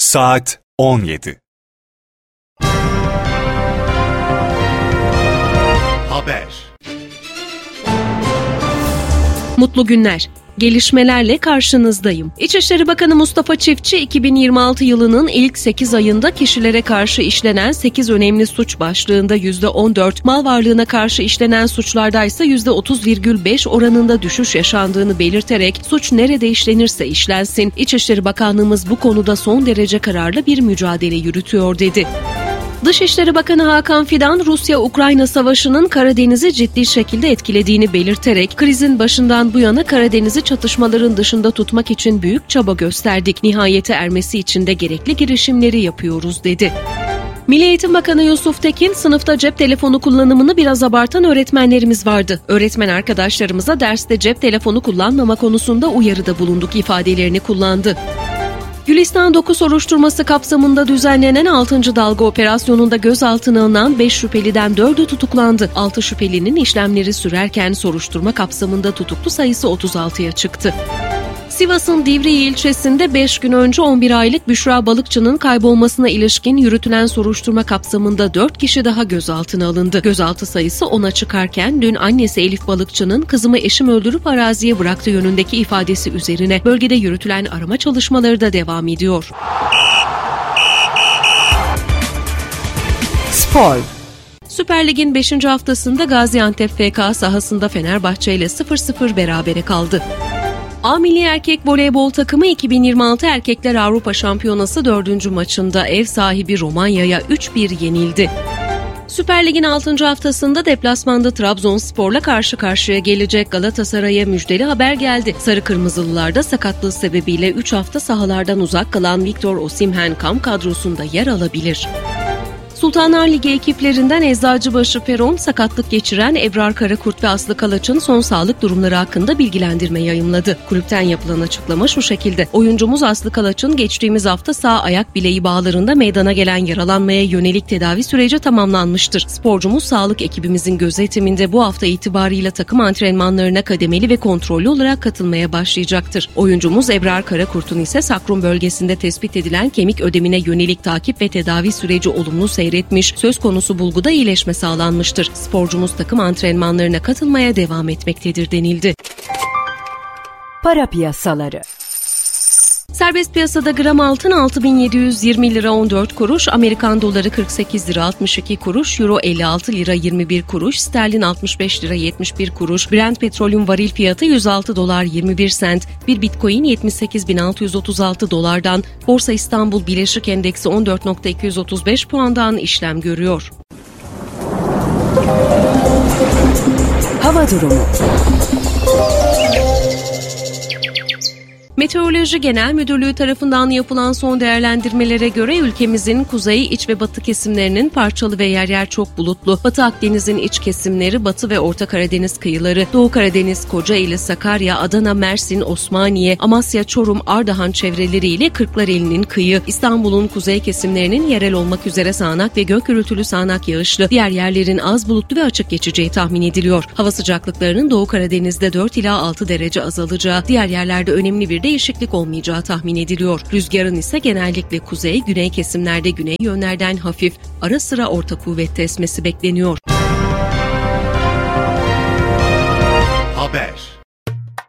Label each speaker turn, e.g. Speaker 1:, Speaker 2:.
Speaker 1: Saat 17.
Speaker 2: Haber.
Speaker 3: Mutlu günler. Gelişmelerle karşınızdayım. İçişleri Bakanı Mustafa Çiftçi, 2026 yılının ilk 8 ayında kişilere karşı işlenen 8 önemli suç başlığında %14, mal varlığına karşı işlenen suçlarda ise %30,5 oranında düşüş yaşandığını belirterek suç nerede işlenirse işlensin, İçişleri Bakanlığımız bu konuda son derece kararlı bir mücadele yürütüyor dedi. Dışişleri Bakanı Hakan Fidan, Rusya-Ukrayna savaşının Karadeniz'i ciddi şekilde etkilediğini belirterek, krizin başından bu yana Karadeniz'i çatışmaların dışında tutmak için büyük çaba gösterdik. Nihayete ermesi için de gerekli girişimleri yapıyoruz dedi. Milli Eğitim Bakanı Yusuf Tekin, sınıfta cep telefonu kullanımını biraz abartan öğretmenlerimiz vardı. Öğretmen arkadaşlarımıza derste cep telefonu kullanmama konusunda uyarıda bulunduk ifadelerini kullandı. Gülistan 9 soruşturması kapsamında düzenlenen 6. dalga operasyonunda gözaltına alınan 5 şüpheliden 4'ü tutuklandı. 6 şüphelinin işlemleri sürerken soruşturma kapsamında tutuklu sayısı 36'ya çıktı. Sivas'ın Divriği ilçesinde 5 gün önce 11 aylık Büşra Balıkçı'nın kaybolmasına ilişkin yürütülen soruşturma kapsamında 4 kişi daha gözaltına alındı. Gözaltı sayısı 10'a çıkarken dün annesi Elif Balıkçı'nın kızımı eşim öldürüp araziye bıraktığı yönündeki ifadesi üzerine bölgede yürütülen arama çalışmaları da devam ediyor.
Speaker 4: Spor.
Speaker 3: Süper Lig'in 5. haftasında Gaziantep FK sahasında Fenerbahçe ile 0-0 berabere kaldı. A Milli Erkek Voleybol takımı 2026 Erkekler Avrupa Şampiyonası 4. maçında ev sahibi Romanya'ya 3-1 yenildi. Süper Lig'in 6. haftasında deplasmanda Trabzonspor'la karşı karşıya gelecek Galatasaray'a müjdeli haber geldi. Sarı Kırmızılılarda sakatlığı sebebiyle 3 hafta sahalardan uzak kalan Victor Osimhen kamp kadrosunda yer alabilir. Sultanlar Ligi ekiplerinden Eczacıbaşı Peron, sakatlık geçiren Ebrar Karakurt ve Aslı Kalaç'ın son sağlık durumları hakkında bilgilendirme yayımladı. Kulüpten yapılan açıklama şu şekilde: oyuncumuz Aslı Kalaç'ın geçtiğimiz hafta sağ ayak bileği bağlarında meydana gelen yaralanmaya yönelik tedavi süreci tamamlanmıştır. Sporcumuz sağlık ekibimizin gözetiminde bu hafta itibarıyla takım antrenmanlarına kademeli ve kontrollü olarak katılmaya başlayacaktır. Oyuncumuz Ebrar Karakurt'un ise sakrum bölgesinde tespit edilen kemik ödemine yönelik takip ve tedavi süreci olumlu seyretmiş, söz konusu bulguda iyileşme sağlanmıştır. Sporcumuz takım antrenmanlarına katılmaya devam etmektedir denildi.
Speaker 4: Para piyasaları.
Speaker 3: Serbest piyasada gram altın 6.720 lira 14 kuruş, Amerikan doları 48 lira 62 kuruş, Euro 56 lira 21 kuruş, sterlin 65 lira 71 kuruş, Brent petrolün varil fiyatı 106 dolar 21 sent, bir bitcoin 78.636 dolardan, Borsa İstanbul Bileşik Endeksi 14.235 puandan işlem görüyor.
Speaker 4: Hava durumu.
Speaker 3: Meteoroloji Genel Müdürlüğü tarafından yapılan son değerlendirmelere göre ülkemizin kuzey, iç ve batı kesimlerinin parçalı ve yer yer çok bulutlu, Batı Akdeniz'in iç kesimleri, Batı ve Orta Karadeniz kıyıları, Doğu Karadeniz, Kocaeli, Sakarya, Adana, Mersin, Osmaniye, Amasya, Çorum, Ardahan çevreleriyle Kırklareli'nin kıyı, İstanbul'un kuzey kesimlerinin yerel olmak üzere sağanak ve gök gürültülü sağanak yağışlı, diğer yerlerin az bulutlu ve açık geçeceği tahmin ediliyor. Hava sıcaklıklarının Doğu Karadeniz'de 4 ila 6 derece azalacağı, diğer yerlerde önemli bir değişiklik olmayacağı tahmin ediliyor. Rüzgarın ise genellikle kuzey, güney kesimlerde güney yönlerden hafif, ara sıra orta kuvvette esmesi bekleniyor.